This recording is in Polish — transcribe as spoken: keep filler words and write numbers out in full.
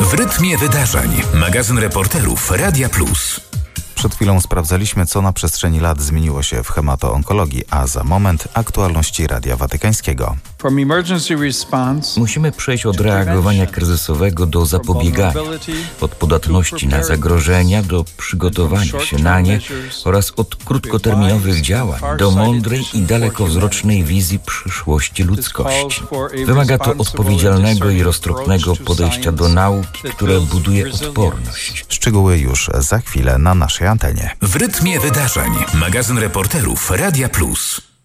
W rytmie wydarzeń. Magazyn reporterów Radia Plus. Przed chwilą sprawdzaliśmy, co na przestrzeni lat zmieniło się w hematoonkologii, a za moment aktualności Radia Watykańskiego. Musimy przejść od reagowania kryzysowego do zapobiegania, od podatności na zagrożenia do przygotowania się na nie oraz od krótkoterminowych działań do mądrej i dalekowzrocznej wizji przyszłości ludzkości. Wymaga to odpowiedzialnego i roztropnego podejścia do nauki, które buduje odporność. Szczegóły już za chwilę na naszej antenie. W rytmie wydarzeń. Magazyn reporterów Radia Plus.